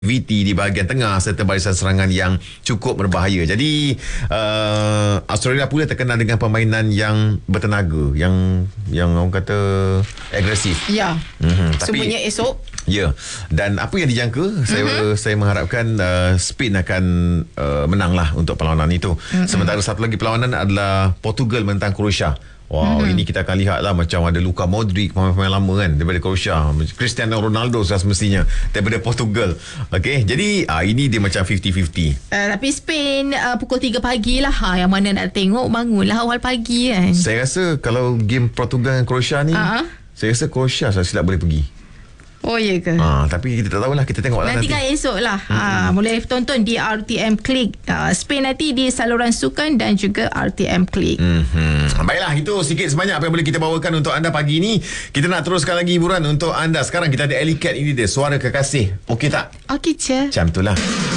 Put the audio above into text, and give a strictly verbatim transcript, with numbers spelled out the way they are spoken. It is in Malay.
V T di bahagian tengah serta barisan serangan yang cukup berbahaya. Jadi uh, Australia pula terkenal dengan permainan yang bertenaga, yang yang orang kata agresif. Ya. Mm-hmm. Tapi semuanya esok. Ya. Dan apa yang dijangka, mm-hmm. saya saya mengharapkan uh, Spain akan uh, menanglah untuk perlawanan itu. Mm-hmm. Sementara satu lagi perlawanan adalah Portugal menentang Croatia. Wow, hmm. ini kita akan lihat lah macam ada Luka Modric, pemain-pemain lama kan daripada Croatia, Cristiano Ronaldo semestinya daripada Portugal. Okey, jadi ah, ini dia macam fifty fifty. Uh, tapi Spain uh, pukul tiga pagi lah. Ha, yang mana nak tengok, bangunlah awal pagi kan. Saya rasa kalau game Portugal dan Croatia ni, uh-huh. saya rasa Croatia saya silap boleh pergi. Oh ya ke? Ah, tapi kita tak tahulah, kita tengok lah nanti. Nanti kan esok lah. Hmm. Ha, boleh tonton di R T M Click. Uh, Spain nanti di saluran sukan dan juga R T M Click. Hmm. Baiklah, itu sikit sebanyak apa yang boleh kita bawakan untuk anda pagi ini. Kita nak teruskan lagi hiburan untuk anda. Sekarang kita ada Ellie Cat, ini dia, Suara Kekasih. Okey tak? Okey je. Macam itulah.